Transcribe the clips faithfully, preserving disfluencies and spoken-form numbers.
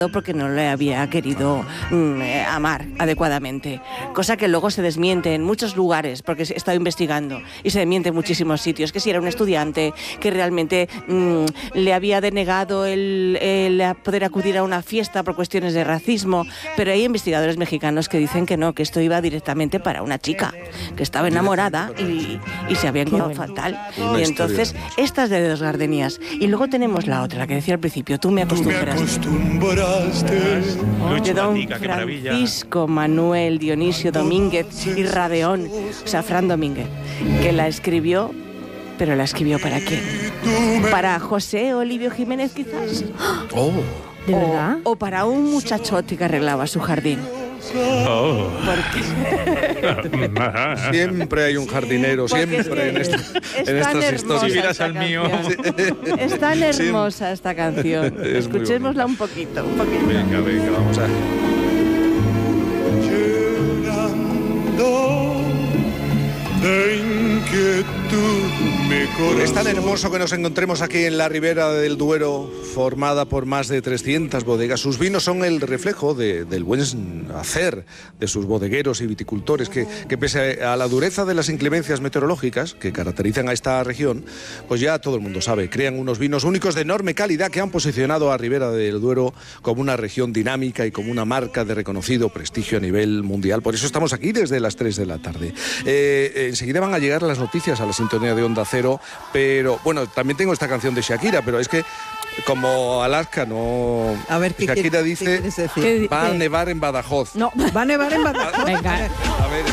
porque no le había querido mm, amar adecuadamente, cosa que luego se desmiente en muchos lugares, porque he estado investigando y se desmiente en muchísimos sitios, que si era un estudiante, que realmente mm, le había denegado el, el poder acudir a una fiesta por cuestiones de racismo, pero hay investigadores mexicanos que dicen que no, que esto iba directamente para una chica, que estaba enamorada y, y se había encontrado fatal. Y entonces, esta es de Dos Gardenias. Y luego tenemos la otra, la que decía al principio, tú me acostumbraste. De don Francisco Manuel Dionisio Domínguez y Radeón, o sea, Fran Domínguez, que la escribió, pero la escribió ¿para quién? ¿Para José Olivio Jiménez, quizás? Oh. ¿De verdad? O, o para un muchachote que arreglaba su jardín. Oh. Porque... Siempre hay un jardinero, Porque siempre en, esta, es en estas historias. Si vieras al mío. Es tan hermosa sí. esta canción. Es Escuchémosla un poquito, un poquito. Venga, venga, vamos a... Es tan hermoso que nos encontremos aquí en la Ribera del Duero, formada por más de trescientas bodegas. Sus vinos son el reflejo de, del buen hacer de sus bodegueros y viticultores, que, que pese a la dureza de las inclemencias meteorológicas que caracterizan a esta región, pues ya todo el mundo sabe, crean unos vinos únicos de enorme calidad que han posicionado a Ribera del Duero como una región dinámica y como una marca de reconocido prestigio a nivel mundial. Por eso estamos aquí desde las tres de la tarde. Eh, enseguida van a llegar las noticias a la sintonía de Onda Cero, pero bueno, también tengo esta canción de Shakira, pero es que como Alaska no... A ver, ¿qué, Shakira qué, dice, ¿qué, va qué? a nevar en Badajoz. No, va a nevar en Badajoz. Venga. A ver. A ver.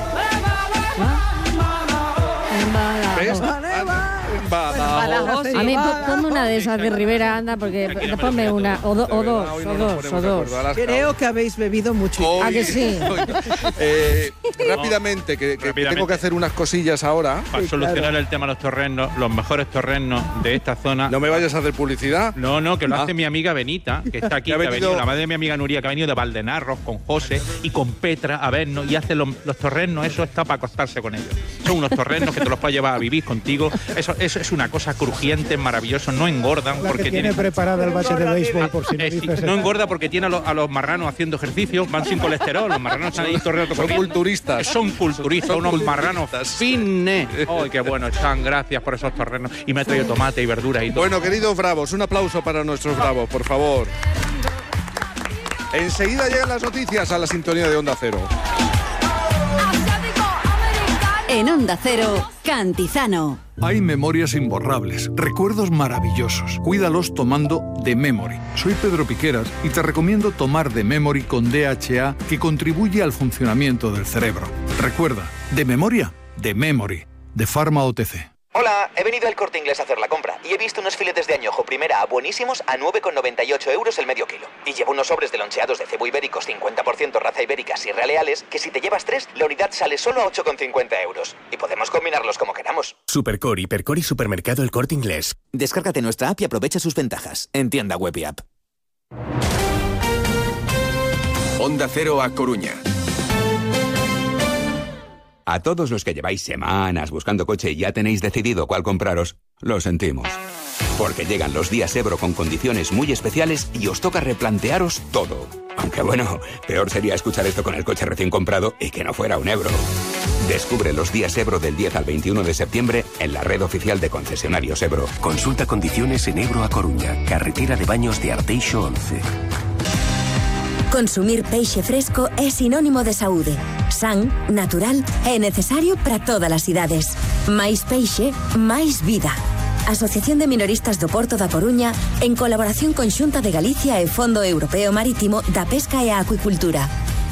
¿Ves? Va a nevar en Badajoz. A mí ponme una de esas de Ribera, anda, porque ponme una, o, do, o dos, o dos, o dos. Creo que habéis bebido mucho. ¿A que sí? eh, rápidamente, que, que rápidamente, tengo que hacer unas cosillas ahora. Para sí, solucionar claro. el tema de los torrenos, los mejores torrenos de esta zona. ¿No me vayas a hacer publicidad? No, no, que lo ah. hace mi amiga Benita, que está aquí, que ha venido, venido, la madre de mi amiga Nuria, que ha venido de Valdenarros con José y con Petra a vernos y hace los, los torrenos, eso está para acostarse con ellos. Son unos torrenos que te los puedes llevar a vivir contigo. Eso, eso es una cosa crujiente, maravilloso, no engordan. La porque que tiene tiene preparada el base de béisbol, por si no eh, dices. No engorda porque tiene a los, a los marranos haciendo ejercicio, van sin colesterol, los marranos están ahí torreando. Son culturistas. Son culturistas, son unos culturistas. Marranos fines. ¡Ay, qué bueno están! Gracias por esos torrenos. Y me ha traído tomate y verduras y todo. Bueno, queridos bravos, un aplauso para nuestros bravos, por favor. Enseguida llegan las noticias a la sintonía de Onda Cero. En Onda Cero, Cantizano. Hay memorias imborrables, recuerdos maravillosos. Cuídalos tomando The Memory. Soy Pedro Piqueras y te recomiendo tomar The Memory con D H A, que contribuye al funcionamiento del cerebro. Recuerda, de memoria, The Memory, de Pharma O T C. Hola, he venido al Corte Inglés a hacer la compra y he visto unos filetes de añojo primera A buenísimos a nueve con noventa y ocho euros el medio kilo. Y llevo unos sobres de loncheados de cebo ibéricos cincuenta por ciento raza ibérica Sierra Leales, que si te llevas tres, la unidad sale solo a ocho con cincuenta euros. Y podemos combinarlos como queramos. Supercore, Hipercore y Supermercado El Corte Inglés. Descárgate nuestra app y aprovecha sus ventajas. En tienda web y app. Onda Cero a Coruña. A todos los que lleváis semanas buscando coche y ya tenéis decidido cuál compraros, lo sentimos. Porque llegan los días Ebro con condiciones muy especiales y os toca replantearos todo. Aunque bueno, peor sería escuchar esto con el coche recién comprado y que no fuera un Ebro. Descubre los días Ebro del diez al veintiuno de septiembre en la red oficial de concesionarios Ebro. Consulta condiciones en Ebro a Coruña, carretera de Baños de Arteixo once. Consumir peixe fresco é sinónimo de saúde. San, natural e necesario para todas as idades. Máis peixe, máis vida. Asociación de Minoristas do Porto da Coruña, en colaboración con Xunta de Galicia e Fondo Europeo Marítimo da Pesca e a Acuicultura.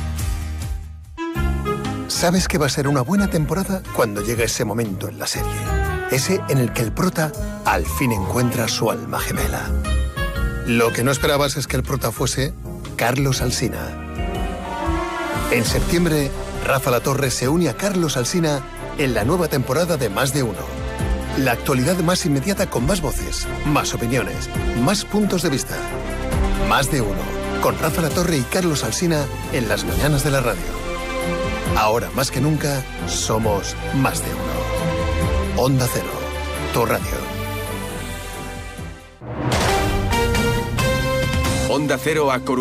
Sabes que va a ser una buena temporada cuando llega ese momento en la serie. Ese en el que el prota al fin encuentra su alma gemela. Lo que no esperabas es que el prota fuese Carlos Alsina. En septiembre, Rafa Latorre se une a Carlos Alsina en la nueva temporada de Más de Uno. La actualidad más inmediata con más voces, más opiniones, más puntos de vista. Más de Uno, con Rafa Latorre y Carlos Alsina en las mañanas de la radio. Ahora más que nunca, somos Más de Uno. Onda Cero, tu radio. Onda Cero a Coruña.